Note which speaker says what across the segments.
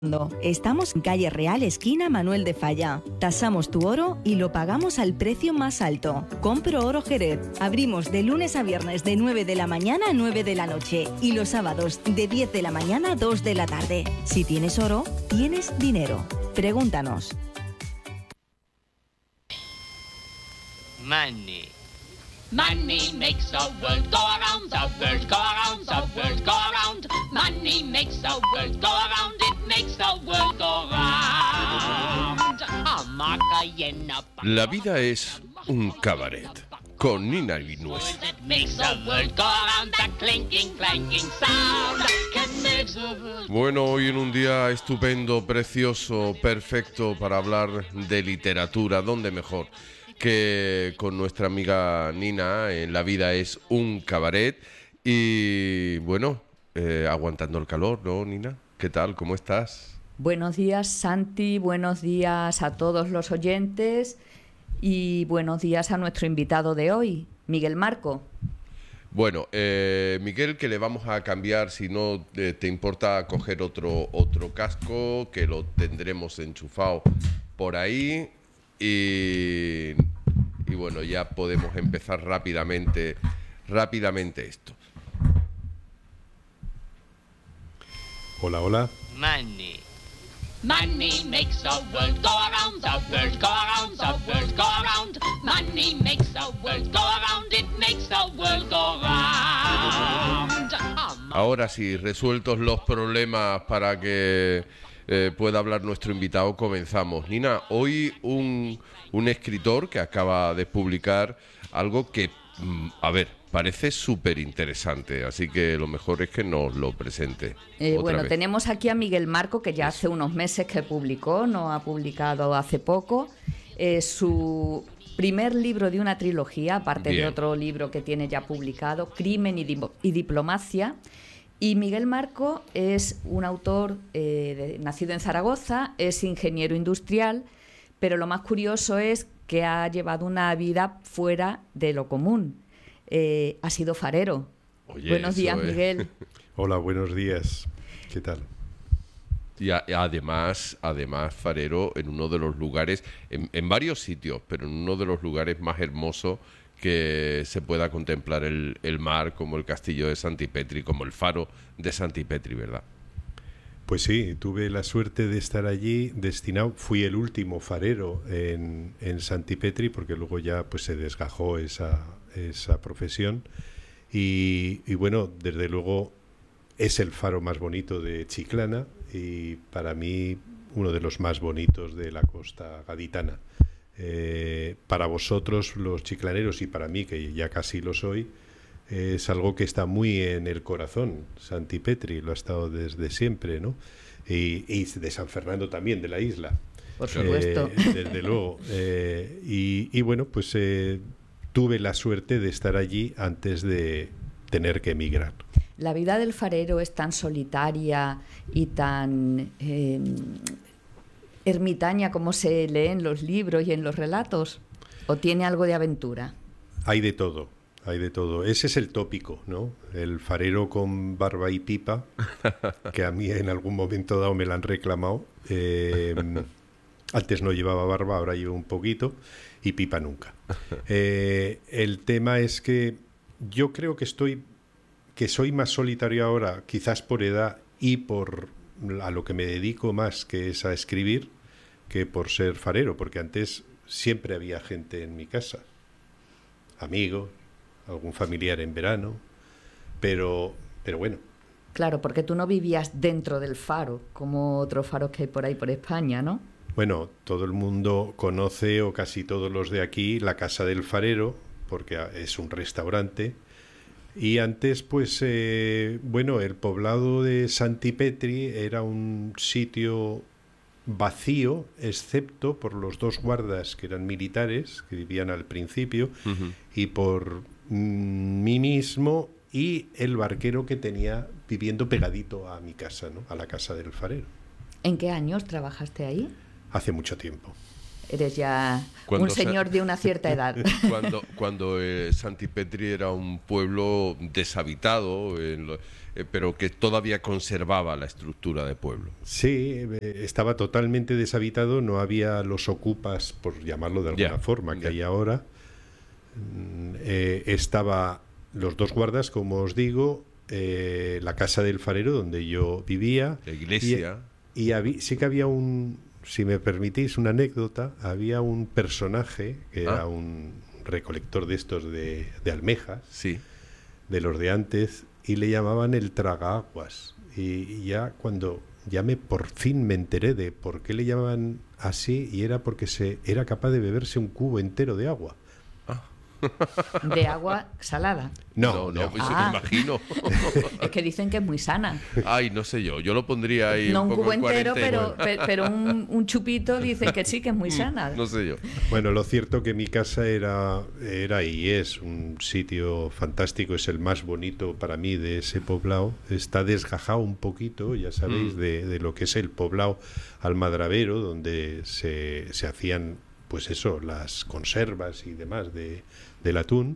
Speaker 1: Estamos en Calle Real, esquina Manuel de Falla. Tasamos tu oro y lo pagamos al precio más alto. Compro Oro Jerez. Abrimos de lunes a viernes de 9 de la mañana a 9 de la noche y los sábados de 10 de la mañana a 2 de la tarde. Si tienes oro, tienes dinero. Pregúntanos.
Speaker 2: Money. Money makes the world go around, the world go around, the world go around. Money makes the world go around, it makes the world go round.
Speaker 3: La vida es un cabaret con Nina Vinués. Bueno, hoy en un día estupendo, precioso, perfecto para hablar de literatura, ¿dónde mejor que con nuestra amiga Nina? En La vida es un cabaret. Y bueno, aguantando el calor, ¿no, Nina? ¿Qué tal? ¿Cómo estás?
Speaker 4: Buenos días, Santi, buenos días a todos los oyentes y buenos días a nuestro invitado de hoy, Miguel Marco.
Speaker 3: Bueno, Miguel, que le vamos a cambiar, si no te importa, coger otro casco, que lo tendremos enchufado por ahí. Y bueno, ya podemos empezar rápidamente esto.
Speaker 5: Hola, hola.
Speaker 2: Money. Money makes the world go around, the world go around, the world go around. Money makes the world go around, it makes the world go round.
Speaker 3: Ahora sí, resueltos los problemas para que pueda hablar nuestro invitado, comenzamos. Nina, hoy un escritor que acaba de publicar algo que, parece súper interesante, así que lo mejor es que nos lo presente.
Speaker 4: Bueno, tenemos aquí a Miguel Marco, que ya hace unos meses que publicó, no ha publicado hace poco, su primer libro de una trilogía, aparte de otro libro que tiene ya publicado, Crimen y Diplomacia. Y Miguel Marco es un autor nacido en Zaragoza, es ingeniero industrial, pero lo más curioso es que ha llevado una vida fuera de lo común. Ha sido farero.
Speaker 3: Oye,
Speaker 4: buenos días, Miguel.
Speaker 5: Hola, buenos días. ¿Qué tal?
Speaker 3: Y además farero en uno de los lugares, en varios sitios, pero en uno de los lugares más hermosos que se pueda contemplar el mar, como el castillo de Santipetri, como el faro de Santipetri, ¿verdad?
Speaker 5: Pues sí, tuve la suerte de estar allí destinado. Fui el último farero en Santipetri, porque luego ya pues se desgajó esa profesión. Y bueno, desde luego es el faro más bonito de Chiclana y para mí uno de los más bonitos de la costa gaditana. Para vosotros los chiclaneros y para mí, que ya casi lo soy, es algo que está muy en el corazón. Santipetri lo ha estado desde siempre, ¿no? Y de San Fernando también, de la isla.
Speaker 4: Por supuesto.
Speaker 5: Desde luego. Y bueno, pues tuve la suerte de estar allí antes de tener que emigrar.
Speaker 4: La vida del farero es tan solitaria y tan ermitaña como se lee en los libros y en los relatos, ¿o tiene algo de aventura?
Speaker 5: Hay de todo. Ese es el tópico, ¿no? El farero con barba y pipa, que a mí en algún momento dado me la han reclamado. Antes no llevaba barba, ahora llevo un poquito, y pipa nunca. El tema es que yo creo que soy más solitario ahora, quizás por edad y por a lo que me dedico más, que es a escribir, que por ser farero, porque antes siempre había gente en mi casa, amigos, algún familiar en verano, pero bueno.
Speaker 4: Claro, porque tú no vivías dentro del faro, como otros faros que hay por ahí por España, ¿no?
Speaker 5: Bueno, todo el mundo conoce, o casi todos los de aquí, la Casa del Farero, porque es un restaurante. Y antes, pues, el poblado de Santipetri era un sitio vacío, excepto por los dos guardas que eran militares, que vivían al principio, y por mí mismo y el barquero que tenía viviendo pegadito a mi casa, ¿no? A la Casa del Farero.
Speaker 4: ¿En qué años trabajaste ahí?
Speaker 5: Hace mucho tiempo.
Speaker 4: eres ya
Speaker 3: Cuando
Speaker 4: un señor de una cierta edad.
Speaker 3: Cuando Santipetri era un pueblo deshabitado, pero que todavía conservaba la estructura de pueblo.
Speaker 5: Sí, estaba totalmente deshabitado, no había los ocupas, por llamarlo de alguna forma, que hay ahora. Estaba los dos guardas, como os digo, la casa del farero donde yo vivía,
Speaker 3: la iglesia,
Speaker 5: y sí que había si me permitís una anécdota, había un personaje que era un recolector de estos de almejas,
Speaker 3: sí,
Speaker 5: de los de antes, y le llamaban el tragaaguas. Y ya cuando por fin me enteré de por qué le llamaban así, y era porque era capaz de beberse un cubo entero de agua.
Speaker 4: De agua salada.
Speaker 5: No,
Speaker 3: eso me imagino.
Speaker 4: Es que dicen que es muy sana.
Speaker 3: Ay, no sé yo lo pondría ahí
Speaker 4: no
Speaker 3: un
Speaker 4: cubo
Speaker 3: poco en
Speaker 4: entero,
Speaker 3: cuarentena.
Speaker 4: pero un chupito dicen que sí, que es muy sana.
Speaker 3: No sé yo.
Speaker 5: Bueno, lo cierto que mi casa era y es un sitio fantástico, es el más bonito para mí de ese poblado. Está desgajado un poquito, ya sabéis, de lo que es el poblado almadravero, donde se hacían, pues eso, las conservas y demás del atún.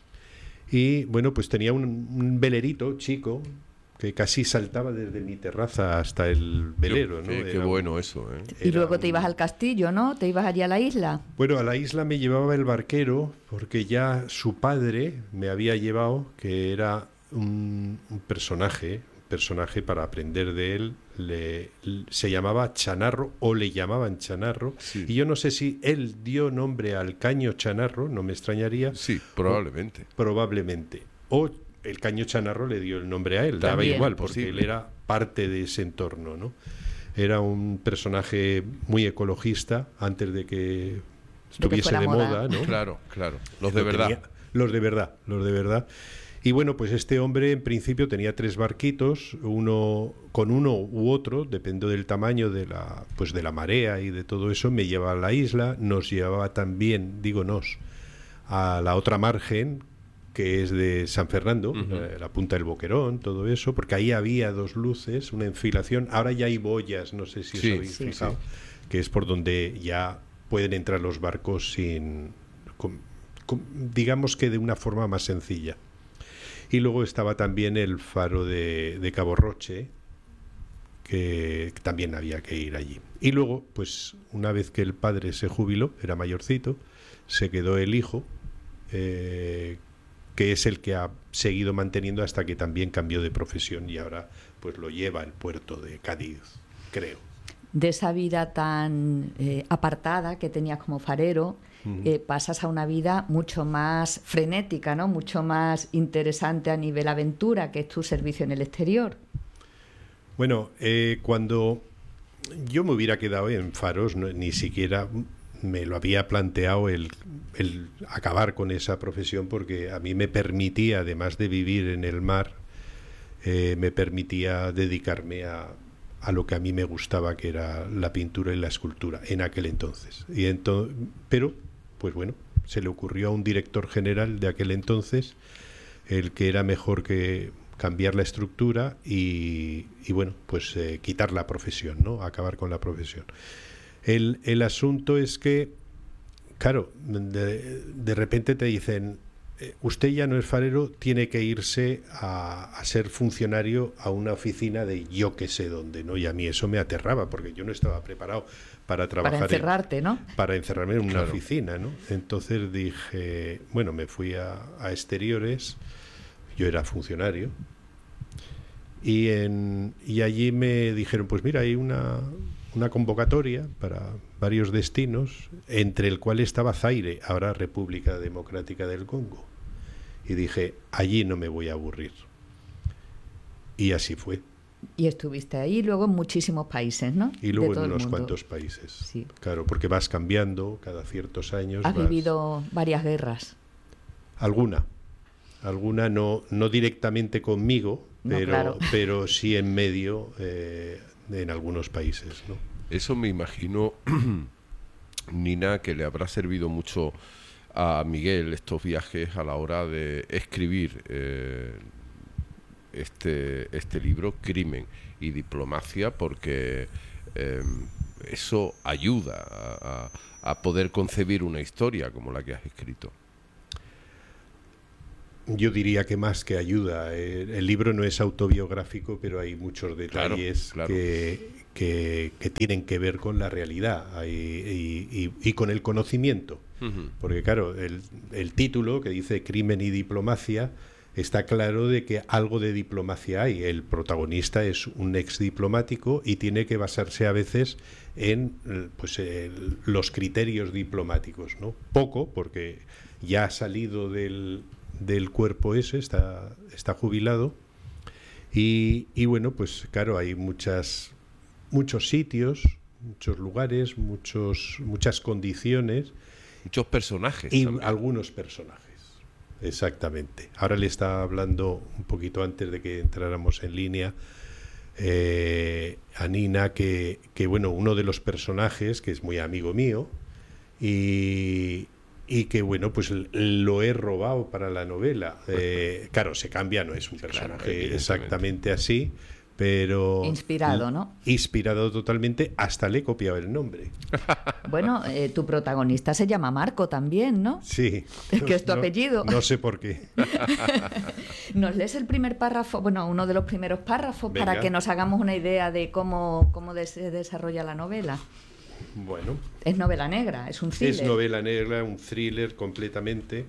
Speaker 5: Y bueno, pues tenía un velerito chico que casi saltaba desde mi terraza hasta el velero, ¿no?
Speaker 3: Qué bueno eso, ¿eh?
Speaker 4: Y luego te ibas al castillo, ¿no? ¿Te ibas allí a la isla?
Speaker 5: Bueno, a la isla me llevaba el barquero, porque ya su padre me había llevado, que era un personaje para aprender de él. Se llamaba Chanarro, o le llamaban Chanarro,
Speaker 3: sí.
Speaker 5: Y yo no sé si él dio nombre al caño Chanarro, no me extrañaría.
Speaker 3: Sí, probablemente.
Speaker 5: Probablemente. O el caño Chanarro le dio el nombre a él,
Speaker 3: También,
Speaker 5: daba igual, porque
Speaker 3: posible.
Speaker 5: él era parte de ese entorno, ¿no? Era un personaje muy ecologista antes de que estuviese de moda, ¿no?
Speaker 3: Claro. Los de verdad.
Speaker 5: Los de verdad. Y bueno, pues este hombre en principio tenía 3 barquitos, uno u otro, depende del tamaño de la marea y de todo eso, me llevaba a la isla, nos llevaba también, a la otra margen, que es de San Fernando, la Punta del Boquerón, todo eso, porque ahí había 2 luces, una enfilación, ahora ya hay boyas, no sé si os habéis fijado, que es por donde ya pueden entrar los barcos digamos que de una forma más sencilla. Y luego estaba también el faro de Cabo Roche, que también había que ir allí. Y luego, pues una vez que el padre se jubiló, era mayorcito, se quedó el hijo, que es el que ha seguido manteniendo hasta que también cambió de profesión y ahora pues lo lleva al puerto de Cádiz, creo.
Speaker 4: De esa vida tan apartada que tenías como farero, pasas a una vida mucho más frenética, ¿no? Mucho más interesante a nivel aventura, que es tu servicio en el exterior.
Speaker 5: Bueno, cuando yo me hubiera quedado en faros, ni siquiera me lo había planteado el acabar con esa profesión, porque a mí me permitía, además de vivir en el mar, me permitía dedicarme a lo que a mí me gustaba, que era la pintura y la escultura en aquel entonces. Pero, pues bueno, se le ocurrió a un director general de aquel entonces el que era mejor que cambiar la estructura y bueno, pues quitar la profesión, ¿no? Acabar con la profesión. El asunto es que, claro, de repente te dicen, usted ya no es farero, tiene que irse a ser funcionario a una oficina de yo que sé dónde, ¿no? Y a mí eso me aterraba, porque yo no estaba preparado para trabajar.
Speaker 4: Para encerrarte, ¿no?
Speaker 5: Para encerrarme en una oficina, ¿no? Entonces dije, bueno, me fui a exteriores, yo era funcionario, y allí me dijeron, pues mira, hay una convocatoria para varios destinos, entre el cual estaba Zaire, ahora República Democrática del Congo. Y dije, allí no me voy a aburrir. Y así fue.
Speaker 4: Y estuviste ahí luego en muchísimos países, ¿no?
Speaker 5: Y luego en unos cuantos países.
Speaker 4: Sí.
Speaker 5: Claro, porque vas cambiando cada ciertos años.
Speaker 4: Has vivido varias guerras.
Speaker 5: Alguna no directamente conmigo, pero sí en medio en algunos países, ¿no?
Speaker 3: Eso me imagino, Nina, que le habrá servido mucho a Miguel estos viajes a la hora de escribir este libro, Crimen y Diplomacia, porque eso ayuda a poder concebir una historia como la que has escrito.
Speaker 5: Yo diría que más que ayuda. El libro no es autobiográfico, pero hay muchos detalles
Speaker 3: claro.
Speaker 5: que tienen que ver con la realidad y con el conocimiento.
Speaker 3: Uh-huh.
Speaker 5: Porque claro, el título que dice Crimen y Diplomacia, está claro de que algo de diplomacia hay. El protagonista es un ex diplomático y tiene que basarse a veces en los criterios diplomáticos, ¿no? Poco, porque ya ha salido del cuerpo ese, está jubilado y bueno, pues claro, hay muchos sitios, muchos lugares, muchas condiciones,
Speaker 3: muchos personajes
Speaker 5: y
Speaker 3: también.
Speaker 5: algunos personajes, exactamente. Ahora le estaba hablando un poquito antes de que entráramos en línea a Nina que bueno, uno de los personajes, que es muy amigo mío y que bueno, pues lo he robado para la novela. Claro, se cambia, no es un personaje exactamente así, pero
Speaker 4: inspirado, ¿no?
Speaker 5: Inspirado totalmente, hasta le he copiado el nombre.
Speaker 4: Bueno, tu protagonista se llama Marco también, ¿no?
Speaker 5: Sí.
Speaker 4: Que es tu apellido.
Speaker 5: No sé por qué.
Speaker 4: ¿Nos lees el primer párrafo? Bueno, uno de los primeros párrafos.
Speaker 5: Venga.
Speaker 4: Para que nos hagamos una idea de cómo se desarrolla la novela.
Speaker 5: Bueno.
Speaker 4: Es novela negra, es un thriller.
Speaker 5: Es novela negra, un thriller completamente.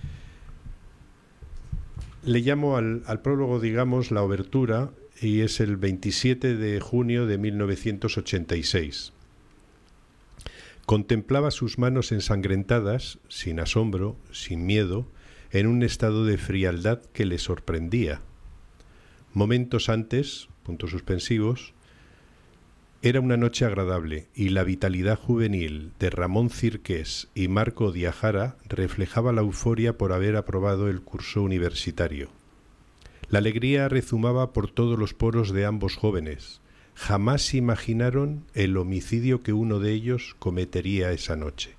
Speaker 5: Le llamo al prólogo, digamos, la obertura, y es el 27 de junio de 1986. Contemplaba sus manos ensangrentadas, sin asombro, sin miedo, en un estado de frialdad que le sorprendía. Momentos antes, puntos suspensivos, era una noche agradable y la vitalidad juvenil de Ramón Cirqués y Marco Diajara reflejaba la euforia por haber aprobado el curso universitario. La alegría rezumaba por todos los poros de ambos jóvenes. Jamás imaginaron el homicidio que uno de ellos cometería esa noche.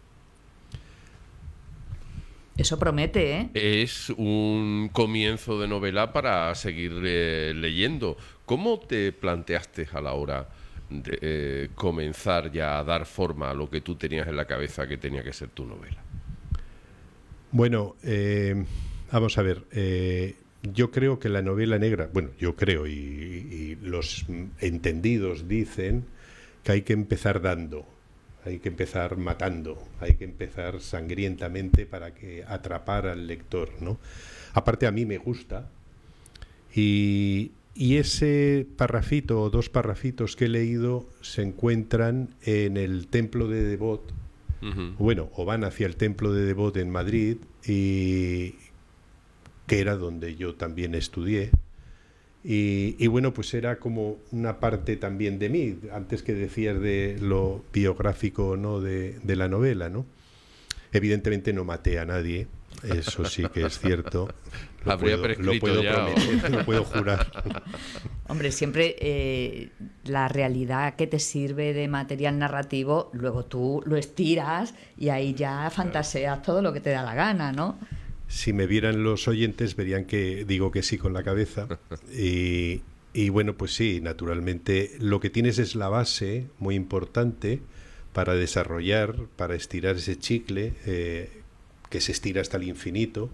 Speaker 4: Eso promete, ¿eh?
Speaker 3: Es un comienzo de novela para seguir leyendo. ¿Cómo te planteaste a la hora de comenzar ya a dar forma a lo que tú tenías en la cabeza que tenía que ser tu novela?
Speaker 5: Bueno, vamos a ver. Yo creo que la novela negra, bueno, yo creo y los entendidos dicen que hay que empezar dando, hay que empezar matando, hay que empezar sangrientamente para que atrapar al lector, ¿no? Aparte a mí me gusta y ese parrafito o dos parrafitos que he leído se encuentran en el templo de Devot, bueno, o van hacia el templo de Devot en Madrid, y que era donde yo también estudié, y bueno, pues era como una parte también de mí, antes que decías de lo biográfico, ¿no?, de la novela, ¿no? Evidentemente no maté a nadie, eso sí que es cierto. Lo puedo prometer, lo puedo jurar.
Speaker 4: Hombre, siempre la realidad que te sirve de material narrativo, luego tú lo estiras y ahí ya fantaseas todo lo que te da la gana, ¿no?
Speaker 5: Si me vieran los oyentes verían que digo que sí con la cabeza y bueno, pues sí, naturalmente lo que tienes es la base muy importante para desarrollar, para estirar ese chicle que se estira hasta el infinito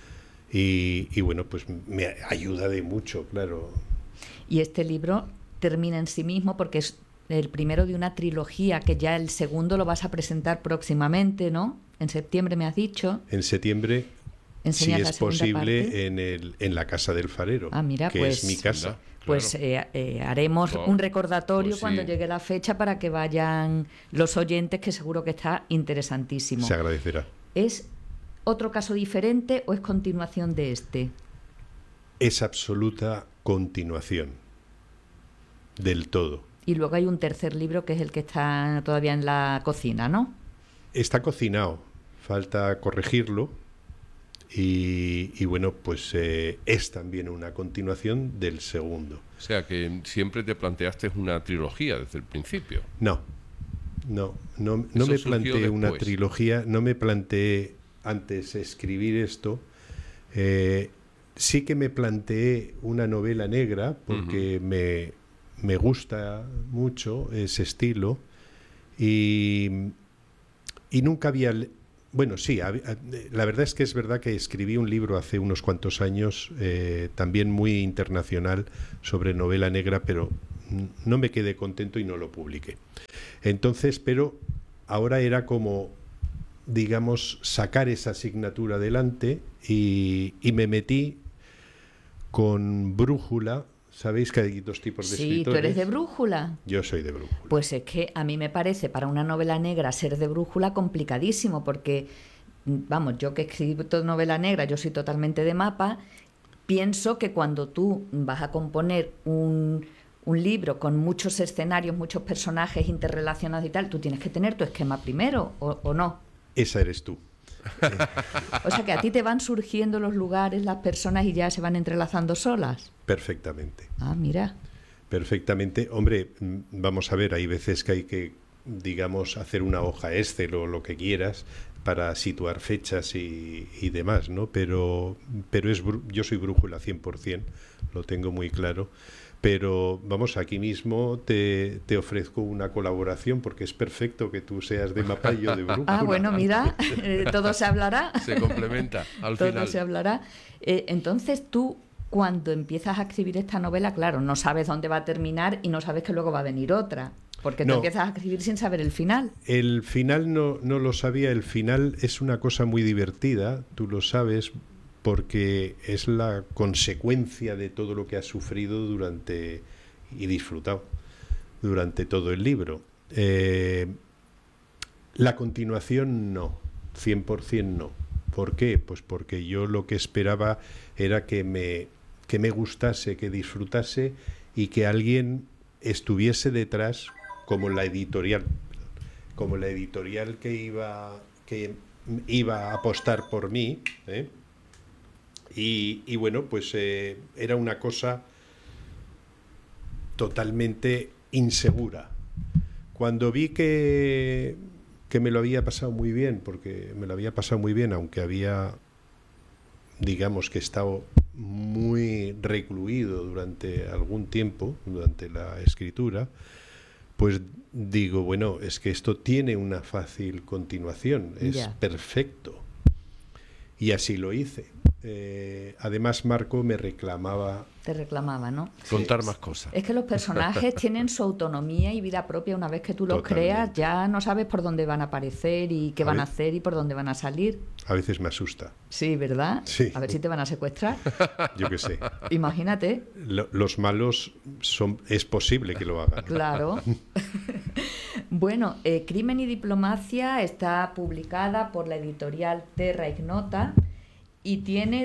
Speaker 5: y bueno, pues me ayuda de mucho, claro.
Speaker 4: Y este libro termina en sí mismo porque es el primero de una trilogía, que ya el segundo lo vas a presentar próximamente, ¿no? En septiembre me has dicho.
Speaker 5: En septiembre, si es posible, en la Casa del Farero,
Speaker 4: mira,
Speaker 5: que
Speaker 4: pues,
Speaker 5: es mi casa.
Speaker 4: Pues haremos un recordatorio cuando llegue la fecha para que vayan los oyentes, que seguro que está interesantísimo.
Speaker 5: Se agradecerá.
Speaker 4: ¿Es otro caso diferente o es continuación de este?
Speaker 5: Es absoluta continuación, del todo.
Speaker 4: Y luego hay un tercer libro que es el que está todavía en la cocina, ¿no?
Speaker 5: Está cocinado, falta corregirlo. Y bueno, pues es también una continuación del segundo.
Speaker 3: O sea, que siempre te planteaste una trilogía desde el principio.
Speaker 5: No me planteé una trilogía, no me planteé antes escribir esto. Sí que me planteé una novela negra porque me gusta mucho ese estilo Y nunca había... Bueno, sí, la verdad es que es verdad que escribí un libro hace unos cuantos años, también muy internacional, sobre novela negra, pero no me quedé contento y no lo publiqué. Entonces, pero ahora era como, digamos, sacar esa asignatura adelante y me metí con Brújula. ¿Sabéis que hay dos tipos de escritores?
Speaker 4: Sí, ¿tú eres de Brújula?
Speaker 5: Yo soy de Brújula.
Speaker 4: Pues es que a mí me parece para una novela negra ser de Brújula complicadísimo, porque, vamos, yo que escribo novela negra, yo soy totalmente de Mapa, pienso que cuando tú vas a componer un libro con muchos escenarios, muchos personajes interrelacionados y tal, tú tienes que tener tu esquema primero, ¿o no?
Speaker 5: Esa eres tú.
Speaker 4: O sea que a ti te van surgiendo los lugares, las personas y ya se van entrelazando solas.
Speaker 5: Perfectamente.
Speaker 4: Ah, mira.
Speaker 5: Perfectamente. Hombre, vamos a ver, hay veces que hay que, digamos, hacer una hoja Excel o lo que quieras para situar fechas y demás, ¿no? Pero yo soy Brújula 100%, lo tengo muy claro. Pero vamos, aquí mismo te ofrezco una colaboración porque es perfecto que tú seas de Mapa y yo de Brújula.
Speaker 4: Ah, bueno, mira, todo se hablará.
Speaker 3: Se complementa al
Speaker 4: todo
Speaker 3: final.
Speaker 4: Todo se hablará. Entonces tú, cuando empiezas a escribir esta novela, claro, no sabes dónde va a terminar y no sabes que luego va a venir otra. Porque tú empiezas a escribir sin saber el final.
Speaker 5: El final no lo sabía. El final es una cosa muy divertida, tú lo sabes, porque es la consecuencia de todo lo que has sufrido y disfrutado durante todo el libro. La continuación no, 100% no. ¿Por qué? Pues porque yo lo que esperaba era que me gustase, que disfrutase y que alguien estuviese detrás, como la editorial que iba a apostar por mí, Y bueno, pues era una cosa totalmente insegura. Cuando vi que me lo había pasado muy bien, porque me lo había pasado muy bien, aunque había, digamos, que estado muy recluido durante algún tiempo, durante la escritura, pues digo, bueno, es que esto tiene una fácil continuación, es perfecto. Y así lo hice. Además, Marco me reclamaba...
Speaker 4: Te reclamaba, ¿no?
Speaker 3: Contar más cosas.
Speaker 4: Es que los personajes tienen su autonomía y vida propia. Una vez que tú los creas, ya no sabes por dónde van a aparecer y qué van a hacer y por dónde van a salir.
Speaker 5: A veces me asusta.
Speaker 4: Sí, ¿verdad?
Speaker 5: Sí.
Speaker 4: A ver si te van a secuestrar.
Speaker 5: Yo qué sé.
Speaker 4: Imagínate.
Speaker 5: Los malos es posible que lo hagan.
Speaker 4: Claro. Bueno, Crimen y Diplomacia está publicada por la editorial Terra Ignota y tiene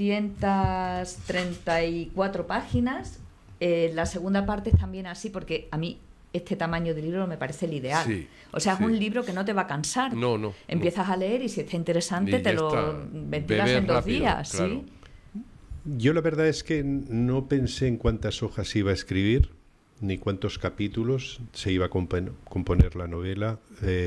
Speaker 4: 234 páginas. La segunda parte es también así, porque a mí este tamaño de libro me parece el ideal.
Speaker 3: Sí,
Speaker 4: o sea, es un libro que no te va a cansar.
Speaker 3: No.
Speaker 4: Empiezas a leer y si está interesante te lo ventilas en 2 días. Claro. ¿Sí?
Speaker 5: Yo la verdad es que no pensé en cuántas hojas iba a escribir, ni cuántos capítulos se iba a componer la novela.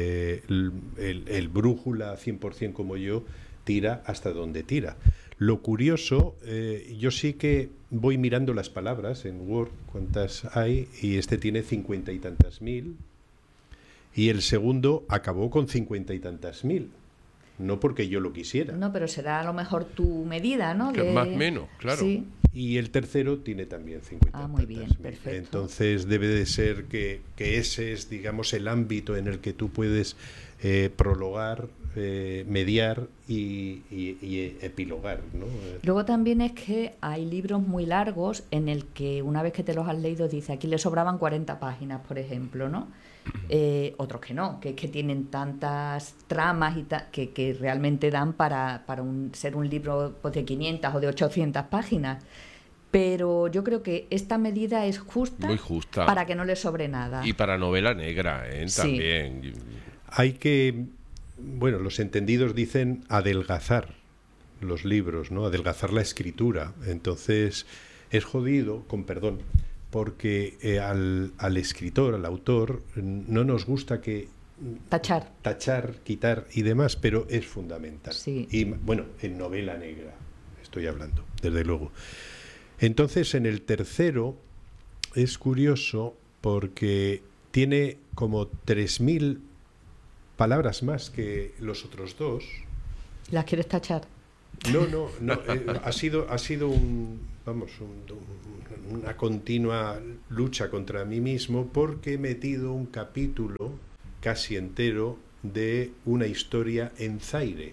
Speaker 5: El Brújula 100% como yo tira hasta donde tira. Lo curioso, yo sí que voy mirando las palabras en Word, cuántas hay, y este tiene 50 y tantas mil, y el segundo acabó con 50 y tantas mil. No porque yo lo quisiera.
Speaker 4: No, pero será a lo mejor tu medida, ¿no?
Speaker 3: Que más o menos, claro.
Speaker 4: Sí.
Speaker 5: Y el tercero tiene también 50.
Speaker 4: Muy bien, perfecto.
Speaker 5: Entonces debe de ser que ese es, digamos, el ámbito en el que tú puedes prologar, mediar y epilogar, ¿no?
Speaker 4: Luego también es que hay libros muy largos en el que una vez que te los has leído dice aquí le sobraban 40 páginas, por ejemplo, ¿no? Otros que no, que es que tienen tantas tramas y que realmente dan para ser un libro pues, de 500 o de 800 páginas. Pero yo creo que esta medida es justa,
Speaker 3: muy justa,
Speaker 4: para que no le sobre nada.
Speaker 3: Y para novela negra,
Speaker 4: Sí.
Speaker 3: También.
Speaker 5: Hay que, bueno, los entendidos dicen adelgazar los libros, ¿no? Adelgazar la escritura. Entonces es jodido, con perdón, porque al escritor, al autor, no nos gusta que tachar, quitar y demás, pero es fundamental.
Speaker 4: Sí.
Speaker 5: Y bueno, en novela negra estoy hablando, desde luego. Entonces, en el tercero es curioso porque tiene como 3.000 palabras más que los otros dos.
Speaker 4: ¿Las quieres tachar?
Speaker 5: No, ha sido una continua lucha contra mí mismo, porque he metido un capítulo casi entero de una historia en Zaire.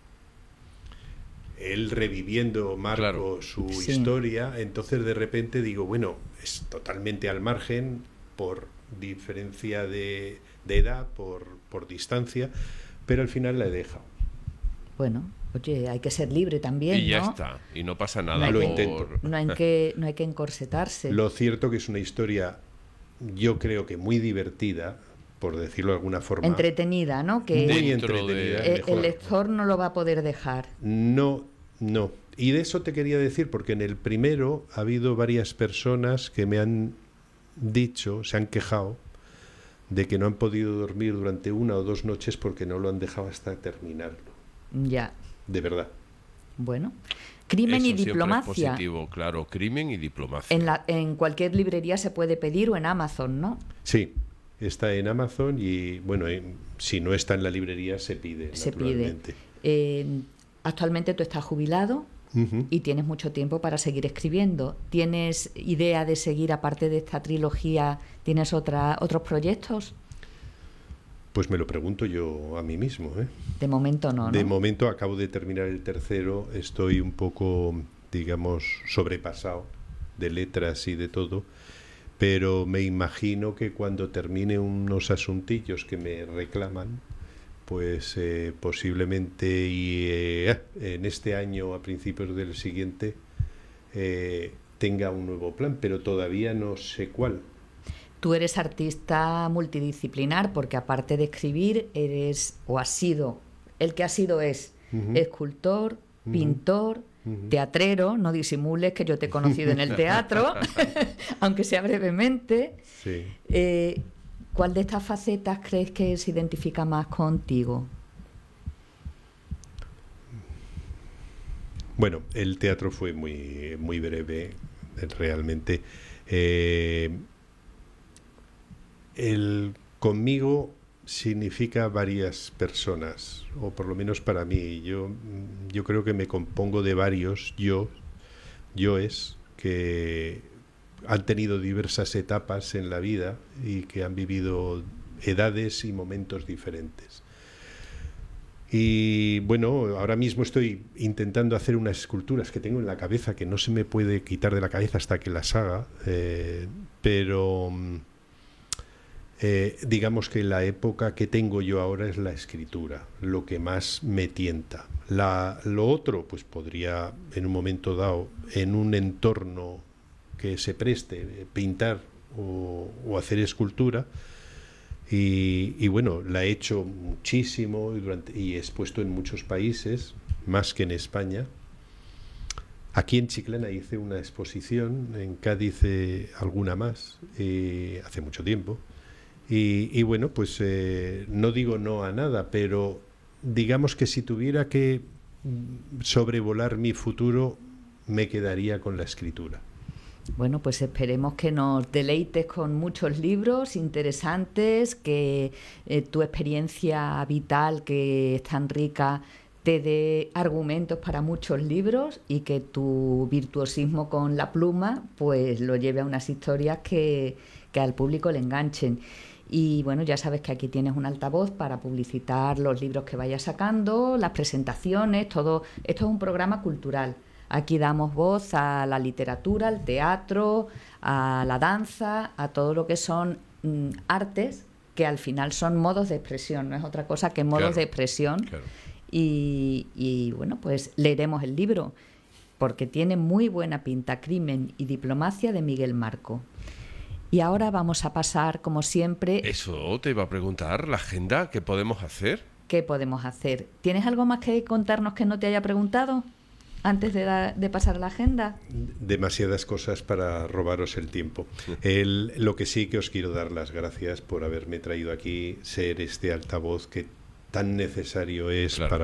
Speaker 5: Él reviviendo, Marco, su historia, entonces de repente digo, bueno, es totalmente al margen por diferencia de edad, por distancia, pero al final la he dejado.
Speaker 4: Bueno, oye, hay que ser libre también,
Speaker 3: y ya
Speaker 4: ¿no?
Speaker 3: está, y no pasa nada.
Speaker 5: Lo intento.
Speaker 4: No hay que encorsetarse.
Speaker 5: Lo cierto que es una historia, yo creo que muy divertida, por decirlo de alguna forma.
Speaker 4: Entretenida, ¿no? Que
Speaker 5: muy entretenida.
Speaker 4: El lector no lo va a poder dejar.
Speaker 5: No. Y de eso te quería decir, porque en el primero ha habido varias personas que me han dicho, se han quejado, de que no han podido dormir durante 1 o 2 noches porque no lo han dejado hasta terminarlo.
Speaker 4: Ya.
Speaker 5: De verdad.
Speaker 4: Bueno. Crimen
Speaker 3: Eso
Speaker 4: y diplomacia.
Speaker 3: Es positivo, claro, crimen y diplomacia.
Speaker 4: En cualquier librería se puede pedir, o en Amazon, ¿no?
Speaker 5: Sí, está en Amazon y, bueno, si no está en la librería se pide, naturalmente.
Speaker 4: Actualmente tú estás jubilado y tienes mucho tiempo para seguir escribiendo. ¿Tienes idea de seguir, aparte de esta trilogía, tienes otros proyectos?
Speaker 5: Pues me lo pregunto yo a mí mismo, ¿eh?
Speaker 4: De momento no, ¿no?
Speaker 5: De momento acabo de terminar el tercero, estoy un poco, digamos, sobrepasado de letras y de todo, pero me imagino que cuando termine unos asuntillos que me reclaman, pues posiblemente en este año, a principios del siguiente, tenga un nuevo plan, pero todavía no sé cuál.
Speaker 4: Tú eres artista multidisciplinar, porque aparte de escribir, eres, o has sido, el que has sido es escultor, pintor, teatrero. No disimules que yo te he conocido en el teatro, aunque sea brevemente.
Speaker 5: Sí.
Speaker 4: ¿Cuál de estas facetas crees que se identifica más contigo?
Speaker 5: Bueno, el teatro fue muy, muy breve, realmente. El conmigo significa varias personas, o por lo menos para mí. Yo creo que me compongo de varios yoes que han tenido diversas etapas en la vida y que han vivido edades y momentos diferentes. Y bueno, ahora mismo estoy intentando hacer unas esculturas que tengo en la cabeza, que no se me puede quitar de la cabeza hasta que las haga, pero digamos que la época que tengo yo ahora es la escritura, lo que más me tienta. Lo otro, pues podría en un momento dado, en un entorno que se preste, pintar o hacer escultura. Y bueno, la he hecho muchísimo y he expuesto en muchos países, más que en España. Aquí en Chiclana hice una exposición, en Cádiz alguna más, hace mucho tiempo. Y bueno, pues no digo no a nada, pero digamos que si tuviera que sobrevolar mi futuro, me quedaría con la escritura.
Speaker 4: Bueno, pues esperemos que nos deleites con muchos libros interesantes, que tu experiencia vital, que es tan rica, te dé argumentos para muchos libros, y que tu virtuosismo con la pluma pues lo lleve a unas historias que al público le enganchen. Y bueno, ya sabes que aquí tienes un altavoz para publicitar los libros que vayas sacando, las presentaciones, todo. Esto es un programa cultural. Aquí damos voz a la literatura, al teatro, a la danza, a todo lo que son artes, que al final son modos de expresión, no es otra cosa que modos de expresión. Claro. Y bueno, pues leeremos el libro, porque tiene muy buena pinta, Crimen y diplomacia, de Miguel Marco. Y ahora vamos a pasar, como siempre...
Speaker 3: Eso te iba a preguntar, la agenda, ¿qué podemos hacer?
Speaker 4: ¿Qué podemos hacer? ¿Tienes algo más que contarnos que no te haya preguntado antes de pasar a la agenda?
Speaker 5: Demasiadas cosas para robaros el tiempo. Lo que sí que os quiero dar las gracias por haberme traído aquí, ser este altavoz que tan necesario es, claro,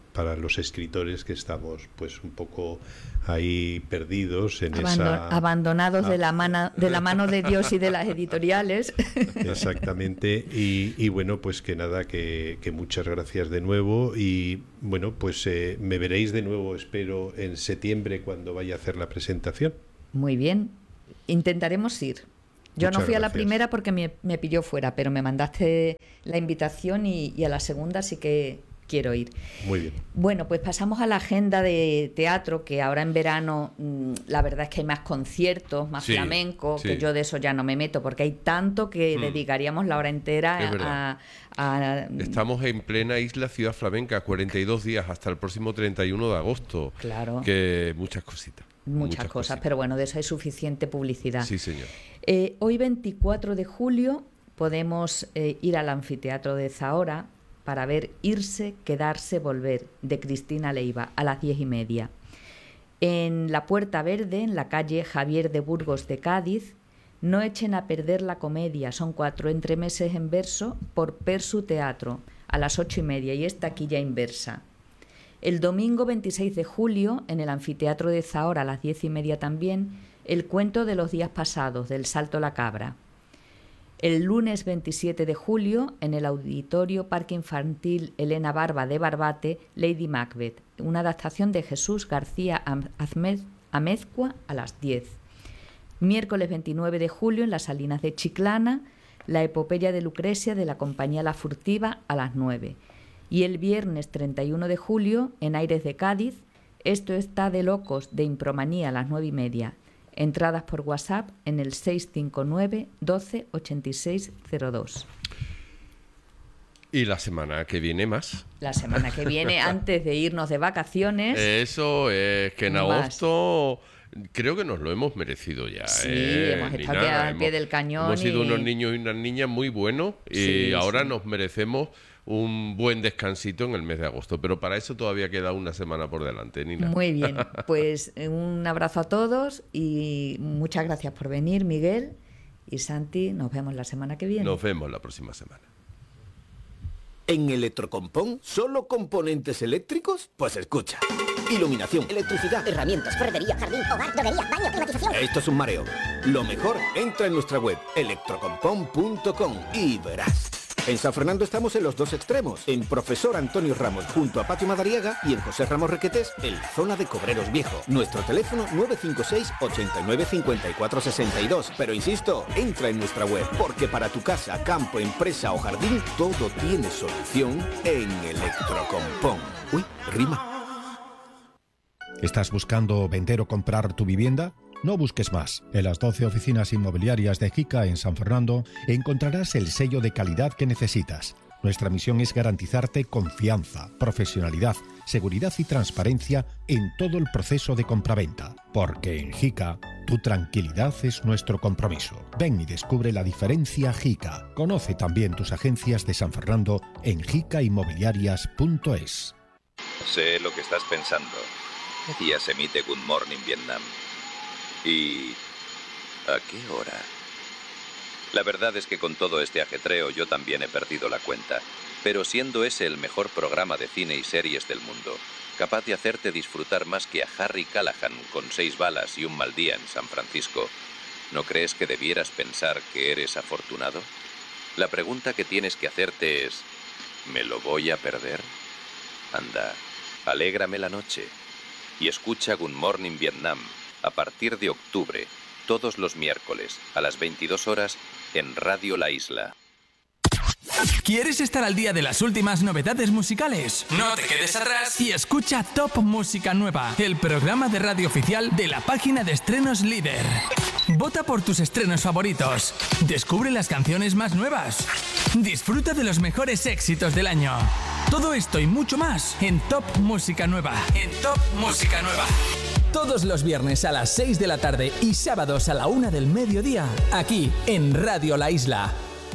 Speaker 5: para los escritores que estamos pues un poco ahí perdidos en
Speaker 4: abandonados de la mano de Dios y de las editoriales.
Speaker 5: Exactamente, y bueno, pues que nada, que muchas gracias de nuevo, y bueno, pues me veréis de nuevo, espero, en septiembre cuando vaya a hacer la presentación.
Speaker 4: Muy bien, intentaremos ir. Yo
Speaker 5: Muchas
Speaker 4: no fui a la
Speaker 5: gracias.
Speaker 4: primera porque me pilló fuera, pero me mandaste la invitación y a la segunda sí que quiero ir.
Speaker 5: Muy bien.
Speaker 4: Bueno, pues pasamos a la agenda de teatro, que ahora en verano la verdad es que hay más conciertos, más flamenco, que yo de eso ya no me meto, porque hay tanto que dedicaríamos la hora entera a...
Speaker 3: Estamos en plena isla Ciudad Flamenca, 42 días hasta el próximo 31 de agosto.
Speaker 4: Claro.
Speaker 3: Que muchas cositas.
Speaker 4: Muchas cosas, pero bueno, de eso hay suficiente publicidad.
Speaker 3: Sí, señor.
Speaker 4: Hoy 24 de julio podemos ir al anfiteatro de Zahora para ver Irse, quedarse, volver, de Cristina Leiva, a las 10:30. En la Puerta Verde, en la calle Javier de Burgos de Cádiz, No echen a perder la comedia, son 4 entremeses en verso por Persu Teatro, a las 8:30, y es taquilla inversa. El domingo 26 de julio, en el anfiteatro de Zahora, a las 10:30 también, el cuento de los días pasados, del Salto la Cabra. El lunes 27 de julio, en el Auditorio Parque Infantil Elena Barba de Barbate, Lady Macbeth, una adaptación de Jesús García Amezcua, a las 10. Miércoles 29 de julio, en las Salinas de Chiclana, La epopeya de Lucrecia, de la compañía La Furtiva, a las 9. Y el viernes 31 de julio, en Aires de Cádiz, Esto está de locos, de Impromanía, a las 9:30. Entradas por WhatsApp en el 659 12 86 02.
Speaker 3: Y la semana que viene más.
Speaker 4: La semana que viene, antes de irnos de vacaciones.
Speaker 3: Eso es que en agosto creo que nos lo hemos merecido ya.
Speaker 4: Sí, hemos estado al pie del cañón.
Speaker 3: Hemos sido unos niños y unas niñas muy buenos y ahora nos merecemos un buen descansito en el mes de agosto, pero para eso todavía queda una semana por delante, Nina.
Speaker 4: Muy bien, pues un abrazo a todos y muchas gracias por venir, Miguel y Santi. Nos vemos la semana que viene.
Speaker 3: Nos vemos la próxima semana.
Speaker 6: ¿En Electrocompón solo componentes eléctricos? Pues escucha. Iluminación, electricidad,
Speaker 7: herramientas, ferretería, jardín, hogar, droguería, baño, climatización.
Speaker 6: Esto es un mareo. Lo mejor, entra en nuestra web electrocompón.com y verás. En San Fernando estamos en los dos extremos, en Profesor Antonio Ramos junto a Patio Madariaga y en José Ramos Requetés, en la zona de Cobreros Viejo. Nuestro teléfono 956 89 54 62. Pero insisto, entra en nuestra web, porque para tu casa, campo, empresa o jardín, todo tiene solución en Electrocompón. Uy, rima.
Speaker 8: ¿Estás buscando vender o comprar tu vivienda? No busques más. En las 12 oficinas inmobiliarias de JICA en San Fernando encontrarás el sello de calidad que necesitas. Nuestra misión es garantizarte confianza, profesionalidad, seguridad y transparencia en todo el proceso de compraventa. Porque en JICA, tu tranquilidad es nuestro compromiso. Ven y descubre la diferencia JICA. Conoce también tus agencias de San Fernando en jicainmobiliarias.es.
Speaker 9: Sé lo que estás pensando. Ya se emite Good Morning Vietnam. ¿Y a qué hora? La verdad es que con todo este ajetreo yo también he perdido la cuenta, pero siendo ese el mejor programa de cine y series del mundo, capaz de hacerte disfrutar más que a Harry Callahan con 6 balas y un mal día en San Francisco, ¿no crees que debieras pensar que eres afortunado? La pregunta que tienes que hacerte es, ¿me lo voy a perder? Anda, alégrame la noche y escucha Good Morning Vietnam a partir de octubre, todos los miércoles, a las 22 horas, en Radio La Isla.
Speaker 10: ¿Quieres estar al día de las últimas novedades musicales? No te quedes atrás y escucha Top Música Nueva, el programa de radio oficial de la página de estrenos líder. Vota por tus estrenos favoritos. Descubre las canciones más nuevas. Disfruta de los mejores éxitos del año. Todo esto y mucho más en Top Música Nueva. En Top Música Nueva. Todos los viernes a las 6 de la tarde y sábados a la 1 del mediodía, aquí en Radio La Isla.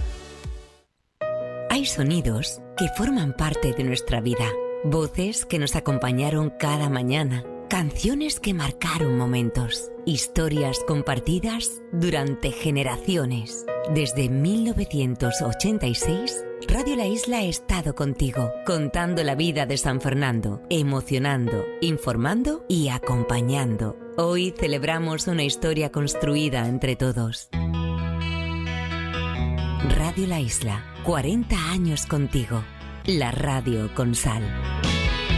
Speaker 11: Hay sonidos que forman parte de nuestra vida, voces que nos acompañaron cada mañana, canciones que marcaron momentos, historias compartidas durante generaciones. Desde 1986, Radio La Isla ha estado contigo, contando la vida de San Fernando, emocionando, informando y acompañando. Hoy celebramos una historia construida entre todos. Radio La Isla, 40 años contigo. La radio con sal.